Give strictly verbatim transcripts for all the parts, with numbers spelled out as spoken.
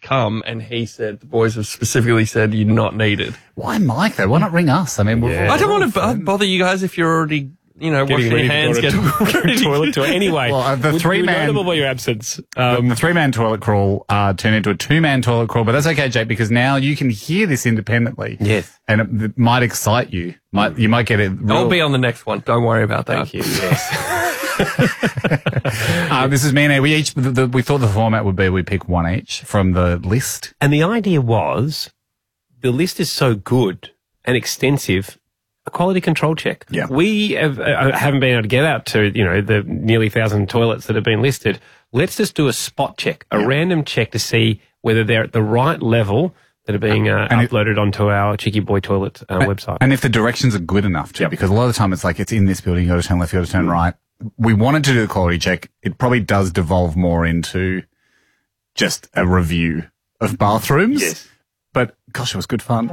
come, and he said, the boys have specifically said you're not needed. Why Mike, though? Why not ring us? I mean, we're Yeah. I don't want to bother you guys if you're already, you know, Getting washing your ready hands. to Getting go to ready. toilet tour. Anyway, Well, uh, the we- three we man- notable by your absence. Um, Um, the three-man toilet crawl uh, turned into a two-man toilet crawl, but that's okay, Jake, because now you can hear this independently. Yes. And it, it might excite you. Might You might get it. Real, I'll be on the next one. Don't worry about that. Thank you. Yes. uh, this is me and Ed. We each, the, the, we thought the format would be we pick one each from the list. And the idea was the list is so good and extensive, a quality control check. Yeah. We have, uh, haven't been able to get out to, you know, the nearly thousand toilets that have been listed. Let's just do a spot check, a Yeah. random check to see whether they're at the right level that are being uh, And it- uploaded onto our Cheeky Boy Toilet uh, website. And if the directions are good enough too, Yep. because a lot of the time it's like it's in this building, you got to turn left, you got to turn right. We wanted to do the quality check. It probably does devolve more into just a review of bathrooms. Yes. But gosh, it was good fun.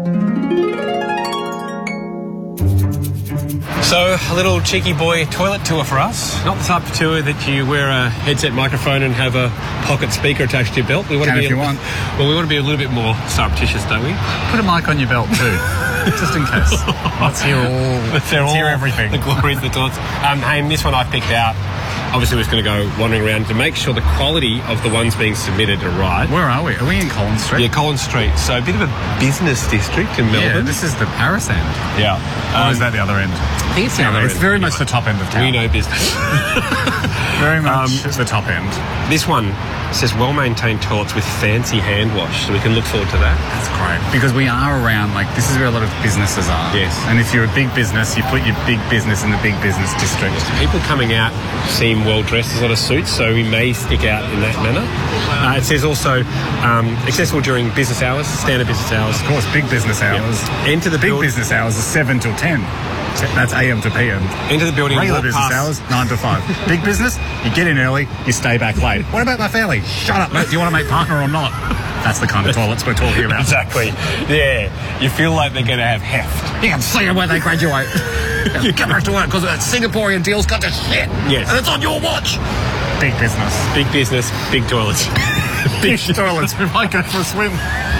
So, a little Cheeky Boy toilet tour for us. Not the type of tour that you wear a headset microphone and have a pocket speaker attached to your belt. We want Can to be if you a, want. Well, we want to be a little bit more surreptitious, don't we? Put a mic on your belt too, just in case. Let's hear all. Let's hear, hear all everything. The glories of the toilets. Um, hey, and this one I picked out. Obviously, we're just going to go wandering around to make sure the quality of the ones being submitted are right. Where are we? Are we in Collins Street? Yeah, Collins Street. So a bit of a business district in Yeah, Melbourne. this is the Paris end. Yeah. Or Um, is that the other end? I think it's the other It's end. very much the top end of town. We know business. Very much Um, the top end. This one says well-maintained toilets with fancy hand wash, so we can look forward to that. That's great. Because we are around, like, this is where a lot of businesses are. Yes. And if you're a big business, you put your big business in the big business district. People coming out seem well dressed, there's a lot of suits, so we may stick out in that manner. Uh, it says also um, accessible during business hours, standard business hours. Of course, big business hours. Enter the Big build- business hours are seven till ten. That's A M to P M. Enter the building. Regular walk business past- hours, nine to five. Big business, you get in early, you stay back late. What about my family? Shut up, mate. Do you want to make partner or not? That's the kind of toilets we're talking about. Exactly. Yeah. You feel like they're going to have heft. You can see them when they graduate. You get back to work because that Singaporean deal's got to shit. Yes. And it's on your watch. Big business. Big business, big toilets. Big toilets. We might go for a swim.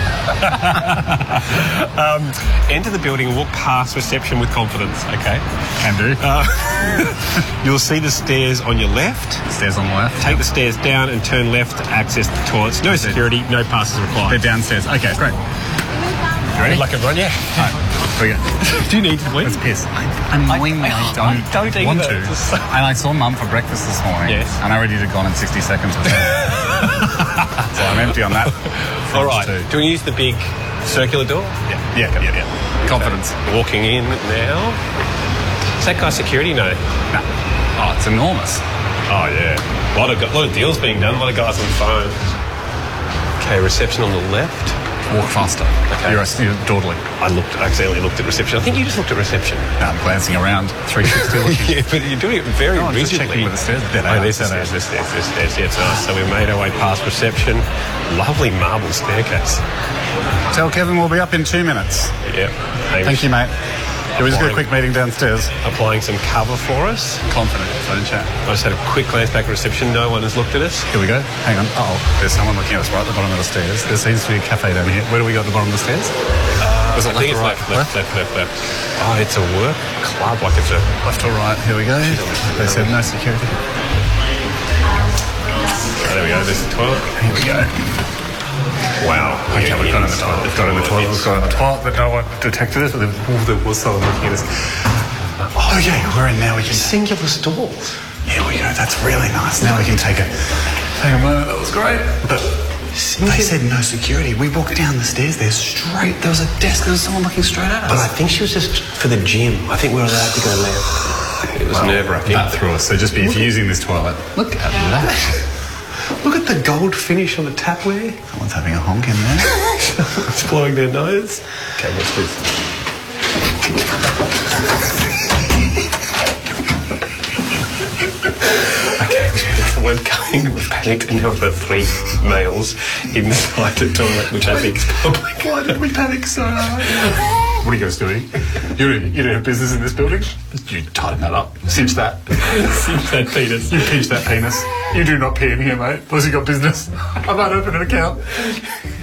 um, enter the building and walk past reception with confidence, okay? Can do. Uh, you'll see the stairs on your left. Stairs on the left. Take the stairs down and turn left to access the toilets. No security, no passes They're required. downstairs. Okay, great. You ready? Like everyone, yeah. All right, here we go. Do you need to wait? Let's piss. Annoyingly, I, I don't, don't either. want to. It's so- And I saw Mum for breakfast this morning. Yes. And I already had gone in sixty seconds or so. So I'm empty on that. All right. Too. Do we use the big circular door? Yeah, yeah, yeah, yeah. Confidence. Walking in now. Is that guy security? No. No. Oh, it's enormous. Oh, yeah. A lot of, a lot of deals being done, a lot of guys on the phone. Okay, reception on the left. Walk faster. Okay. You're, you're dawdling. I looked, I accidentally looked at reception. I think you just looked at reception. No, I'm glancing around. three sixty looking. Yeah, but you're doing it very No, I'm just rigidly. checking with the stairs. There they Oh, are. there's the There stairs, they there's stairs, there's stairs. Yeah, it's nice. So we made our way past reception. Lovely marble staircase. Tell Kevin we'll be up in two minutes. Yeah. Thank you, mate. Can we just get a quick meeting downstairs? Applying some cover for us. Confident, phone chat. I just had a quick glance back at reception. No one has looked at us. Here we go. Hang on. Oh, there's someone looking at us right at the bottom of the stairs. There seems to be a cafe down here. Where do we go at the bottom of the stairs? Uh, Was it I think left it's or right? left, left, left, left, left. Oh, it's a work club. Like it's a... Left or right? Here we go. They said no security. Oh, there we go. There's the toilet. Here we go. Wow. Okay, we've got in the toilet. We've got in the toilet. We've got in the toilet, but no one detected it. But there, there was someone looking at us. Oh, yeah, we're in now. We can. Singular stalls. Here we go. That's really nice. Now we can take a take a moment. That was great. But they said no security. We walked down the stairs there straight. There was a desk. There was someone looking straight at us. But I think she was just for the gym. I think we were allowed to go left. It was Well, nerve-wracking. That threw us. So just be if you're using this toilet. Look at that. Look at the gold finish on the tapware. Someone's having a honk in there. It's blowing their nose. Okay, what's this? Okay, we're going panicked and now the three males inside the toilet, which I think is public. Why did we panic so hard? What are you guys doing? You don't, you don't have business in this building? You tighten that up. Cinch that. Cinch that penis. You pinch that penis. You do not pee in here, mate. Unless you got business. I might open an account.